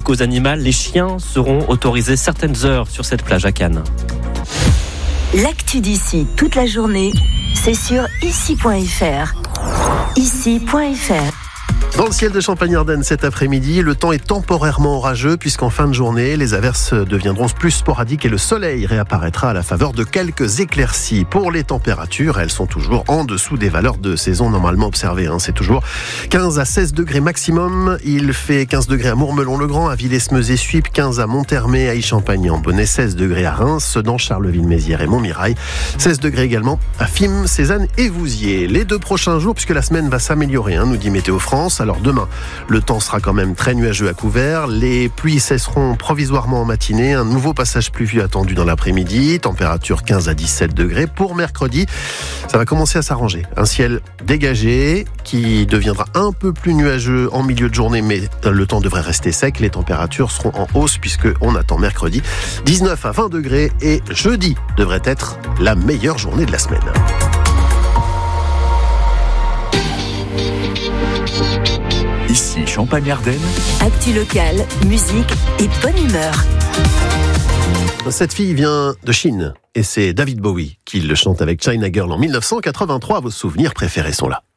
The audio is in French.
aux animaux, les chiens seront autorisés certaines heures sur cette plage à Cannes. L'actu d'ici toute la journée, c'est sur ici.fr. Ici.fr. Dans le ciel de Champagne-Ardenne cet après-midi, le temps est temporairement orageux puisqu'en fin de journée, les averses deviendront plus sporadiques et le soleil réapparaîtra à la faveur de quelques éclaircies. Pour les températures, elles sont toujours en dessous des valeurs de saison normalement observées. C'est toujours 15 à 16 degrés maximum. Il fait 15 degrés à Mourmelon-le-Grand, à Villers-Meuse-et-Suippes, 15 à Montermé, à Aix-Champagne-en-Bonnet, 16 degrés à Reims, Sedan, Charleville-Mézières et Montmirail, 16 degrés également à Fismes, Cézanne et Vouziers. Les 2 prochains jours, puisque la semaine va s'améliorer, nous dit Météo France. Alors demain, le temps sera quand même très nuageux à couvert. Les pluies cesseront provisoirement en matinée. Un nouveau passage pluvieux attendu dans l'après-midi. Température 15 à 17 degrés. Pour mercredi, ça va commencer à s'arranger. Un ciel dégagé qui deviendra un peu plus nuageux en milieu de journée, mais le temps devrait rester sec. Les températures seront en hausse puisqu'on attend mercredi 19 à 20 degrés et jeudi devrait être la meilleure journée de la semaine. Ici Champagne-Ardenne. Actu locale, musique et bonne humeur. Cette fille vient de Chine et c'est David Bowie qui le chante avec China Girl en 1983. Vos souvenirs préférés sont là.